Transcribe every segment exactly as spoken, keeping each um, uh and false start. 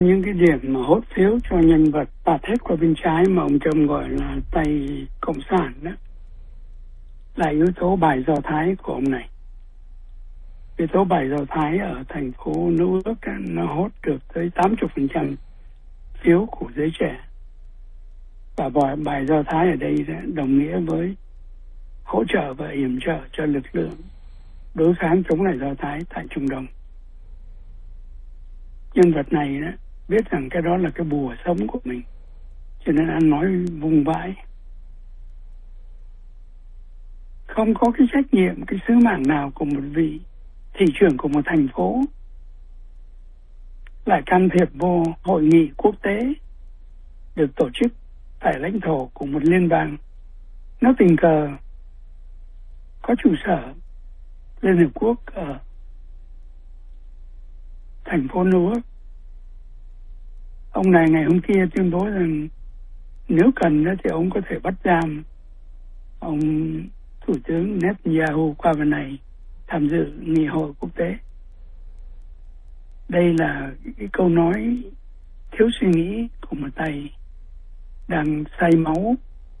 Những cái điểm mà hốt phiếu cho nhân vật tạt hết qua bên trái mà ông Trump gọi là tay cộng sản đó là yếu tố bài Do Thái của ông này. Yếu tố bài Do Thái ở thành phố New York nó hốt được tới tám mươi phần trăm phiếu của giới trẻ. Và bài Do Thái ở đây đồng nghĩa với hỗ trợ và yểm trợ cho lực lượng đối kháng chống lại Do Thái tại Trung Đông. Nhân vật này đó, biết rằng cái đó là cái bùa sống của mình, cho nên ăn nói vùng vãi. Không có cái trách nhiệm, cái sứ mạng nào của một vị thị trưởng của một thành phố lại can thiệp vô hội nghị quốc tế được tổ chức tại lãnh thổ của một liên bang. Nó tình cờ có trụ sở Liên Hợp Quốc ở thành phố New York. Ông này ngày hôm kia tuyên bố rằng nếu cần thì ông có thể bắt giam ông Thủ tướng Netanyahu qua bên này tham dự nghị hội quốc tế. Đây là cái câu nói thiếu suy nghĩ của một tay đang say máu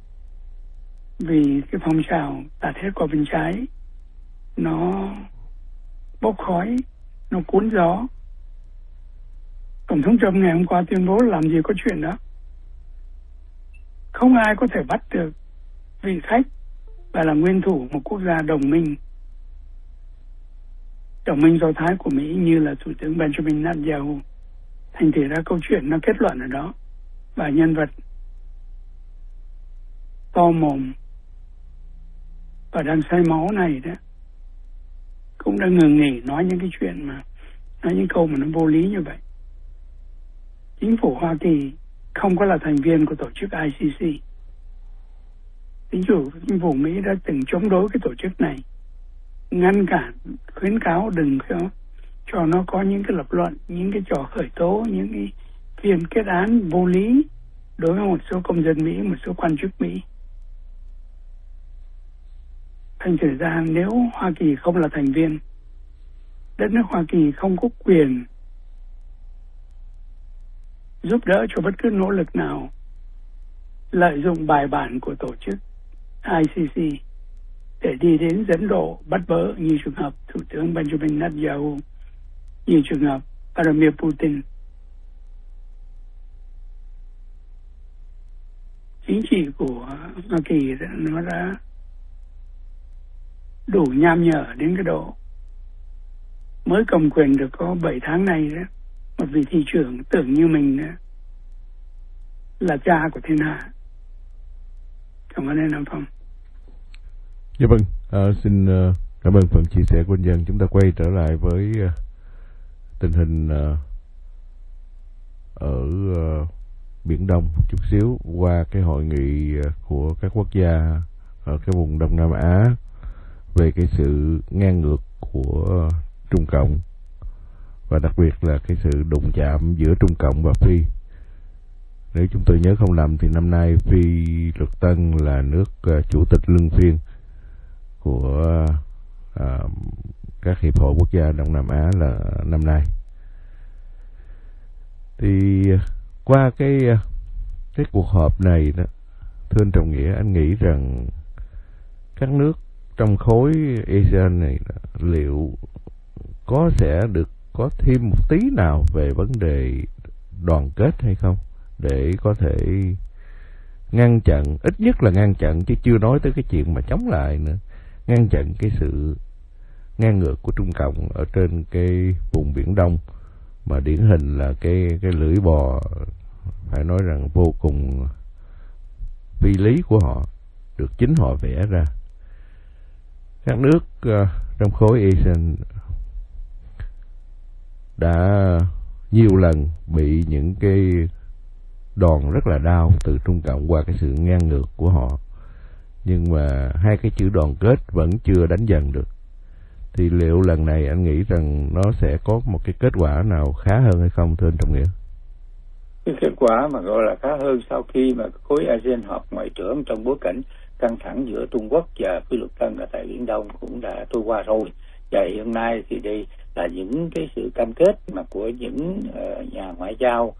vì cái phong trào tạt hết qua bên trái nó bốc khói, nó cuốn gió. Tổng thống Trump ngày hôm qua tuyên bố làm gì có chuyện đó. Không ai có thể bắt được vị khách và là nguyên thủ một quốc gia đồng minh đồng minh Do Thái của Mỹ như là Thủ tướng Benjamin Netanyahu. Thành thử ra câu chuyện nó kết luận ở đó. Và nhân vật to mồm và đang say máu này đó cũng đã ngừng nghỉ nói những cái chuyện mà nói những câu mà nó vô lý như vậy. Chính phủ Hoa Kỳ không có là thành viên của tổ chức I C C. Chính phủ, chính phủ Mỹ đã từng chống đối cái tổ chức này, ngăn cản, khuyến cáo đừng cho, cho nó có những cái lập luận, những cái trò khởi tố, những cái phiên kết án vô lý đối với một số công dân Mỹ, một số quan chức Mỹ. Thành thử ra nếu Hoa Kỳ không là thành viên, đất nước Hoa Kỳ không có quyền giúp đỡ cho bất cứ nỗ lực nào lợi dụng bài bản của tổ chức I C C để đi đến dẫn độ bắt bớ như trường hợp Thủ tướng Benjamin Netanyahu, như trường hợp Vladimir Putin. Chính trị của Hoa Kỳ nó đã đủ nham nhở đến cái độ mới cầm quyền được có bảy tháng nay đó, một vị thị trưởng tưởng như mình đó, là cha của thiên hạ. Cảm ơn anh Nam Phong. Dạ vâng, à, xin uh, cảm ơn phần chia sẻ của anh Dân. Chúng ta quay trở lại với uh, tình hình uh, ở uh, Biển Đông một chút xíu, qua cái hội nghị uh, của các quốc gia ở cái vùng Đông Nam Á về cái sự ngang ngược của uh, Trung Cộng, và đặc biệt là cái sự đụng chạm giữa Trung Cộng và Phi. Nếu chúng tôi nhớ không lầm thì năm nay Phi Luật Tân là nước uh, chủ tịch luân phiên của uh, các hiệp hội quốc gia Đông Nam Á là năm nay. Thì uh, qua cái uh, cái cuộc họp này đó, thưa anh Trọng Nghĩa, anh nghĩ rằng các nước trong khối ASEAN này đó, liệu có sẽ được có thêm một tí nào về vấn đề đoàn kết hay không, để có thể ngăn chặn, ít nhất là ngăn chặn, chứ chưa nói tới cái chuyện mà chống lại nữa, ngăn chặn cái sự ngang ngược của Trung Cộng ở trên cái vùng Biển Đông, mà điển hình là cái cái lưỡi bò phải nói rằng vô cùng phi lý của họ được chính họ vẽ ra. Các nước uh, trong khối ASEAN đã nhiều lần bị những cái đòn rất là đau từ Trung Cộng qua cái sự ngang ngược của họ, nhưng mà hai cái chữ đoàn kết vẫn chưa đánh dần được. Thì liệu lần này anh nghĩ rằng nó sẽ có một cái kết quả nào khá hơn hay không, thưa anh Trọng Nghĩa? Cái kết quả mà gọi là khá hơn sau khi mà khối ASEAN họp ngoại trưởng trong bối cảnh căng thẳng giữa Trung Quốc và Phi Luật Tân ở tại Biển Đông cũng đã trôi qua rồi. Và hiện nay thì đây là những cái sự cam kết mà của những uh, nhà ngoại giao